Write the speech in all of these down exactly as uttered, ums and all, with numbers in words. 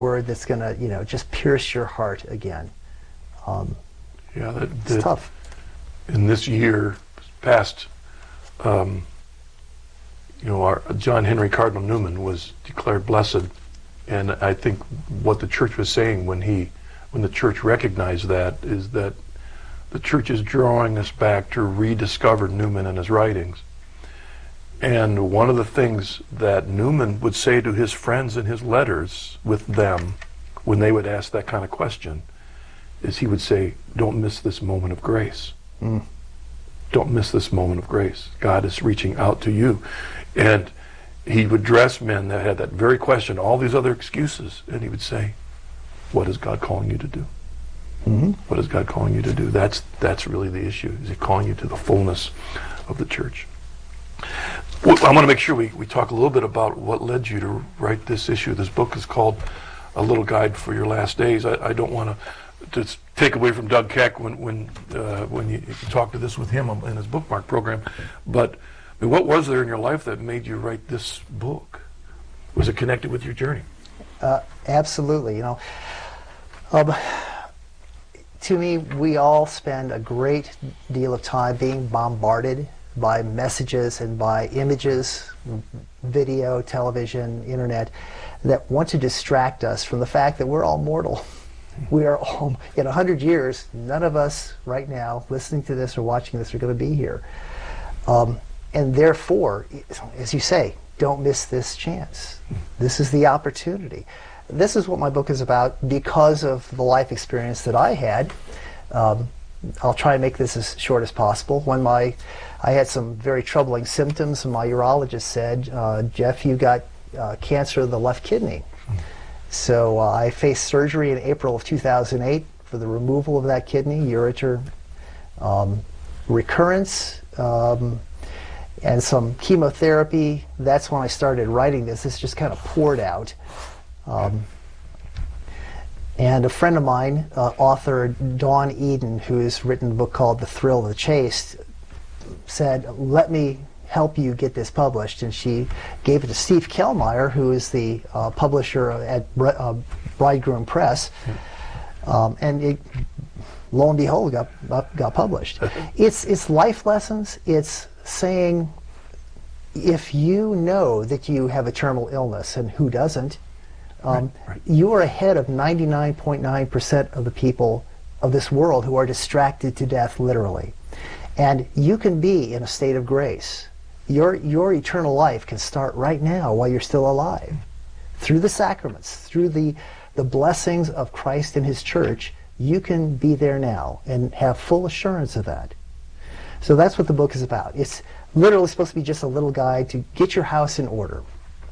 word that's going to, you know, just pierce your heart again. Um, yeah, that, it's that, tough. In this year past, um, you know, our John Henry Cardinal Newman was declared blessed, and I think what the church was saying when he, when the church recognized that, is that the church is drawing us back to rediscover Newman and his writings. And one of the things that Newman would say to his friends in his letters with them, when they would ask that kind of question, is he would say, don't miss this moment of grace. Mm. Don't miss this moment of grace. God is reaching out to you. And he would address men that had that very question, all these other excuses, and he would say, what is God calling you to do? Mm-hmm. What is God calling you to do? That's that's really the issue. Is he calling you to the fullness of the church? Well, I want to make sure we, we talk a little bit about what led you to write this issue. This book is called A Little Guide for Your Last Days. I, I don't want to to take away from Doug Keck when when uh, when you, you talk to this with him in his bookmark program, but I mean, what was there in your life that made you write this book? Was it connected with your journey? Uh, absolutely. You know, um, to me, we all spend a great deal of time being bombarded by messages and by images, video, television, internet, that want to distract us from the fact that we're all mortal. We are all, in a hundred years, none of us right now listening to this or watching this are going to be here. Um, and therefore, as you say, don't miss this chance. This is the opportunity. This is what my book is about because of the life experience that I had. Um, I'll try and make this as short as possible. When my, I had some very troubling symptoms, and my urologist said, uh, Jeff, you got uh, cancer of the left kidney. So uh, I faced surgery in April of two thousand eight for the removal of that kidney, ureter um, recurrence, um, and some chemotherapy. That's when I started writing this. This just kind of poured out. Um, and a friend of mine, uh, author Dawn Eden, who has written a book called The Thrill of the Chase, said, let me help you get this published. And she gave it to Steve Kellmeyer, who is the uh, publisher at Bre uh, Bridegroom Press. Um, and it, lo and behold, got, got published. It's, it's life lessons. It's saying, if you know that you have a terminal illness, and who doesn't, um, right, right. you are ahead of ninety-nine point nine percent of the people of this world who are distracted to death, literally. And you can be in a state of grace. Your, your eternal life can start right now while you're still alive. Through the sacraments, through the, the blessings of Christ and His church, you can be there now and have full assurance of that. So that's what the book is about. It's literally supposed to be just a little guide to get your house in order.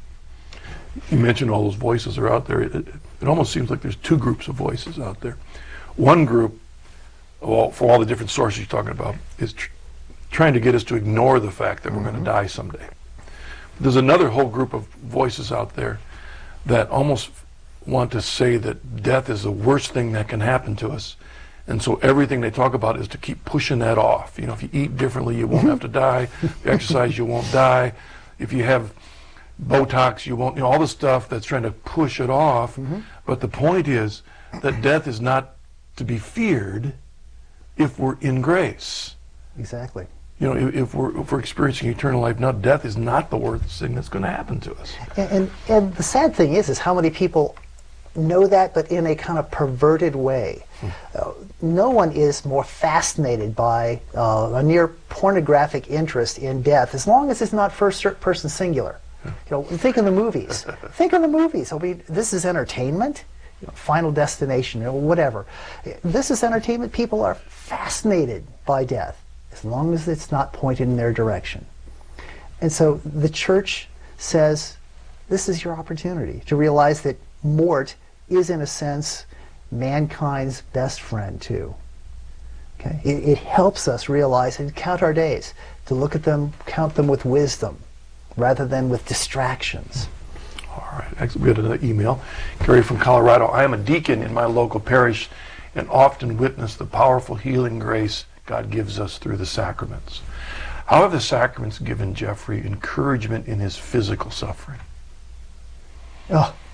You mentioned all those voices are out there. It, it almost seems like there's two groups of voices out there. One group, all, for all the different sources you're talking about, is tr trying to get us to ignore the fact that we're mm-hmm. going to die someday. There's another whole group of voices out there that almost want to say that death is the worst thing that can happen to us. And so everything they talk about is to keep pushing that off. You know, if you eat differently, you won't have to die. If you exercise, you won't die. If you have Botox, you won't, you know, all the stuff that's trying to push it off. Mm-hmm. But the point is that death is not to be feared if we're in grace. Exactly. You know, if, if, we're, if we're experiencing eternal life now, death is not the worst thing that's going to happen to us. And, and, and the sad thing is, is how many people know that, but in a kind of perverted way. Hmm. Uh, no one is more fascinated by uh, a near pornographic interest in death, as long as it's not first person singular. You know, think of the movies. Think of the movies. I mean, this is entertainment. You know, Final Destination, or whatever. This is entertainment. People are fascinated by death, as long as it's not pointed in their direction. And so the church says, this is your opportunity to realize that mort is, in a sense, mankind's best friend, too. Okay? It, it helps us realize and count our days, to look at them, count them with wisdom, rather than with distractions. All right. Actually, we had another email. Gary from Colorado. I am a deacon in my local parish and often witness the powerful healing grace God gives us through the sacraments. How have the sacraments given Jeffrey encouragement in his physical suffering? Oh,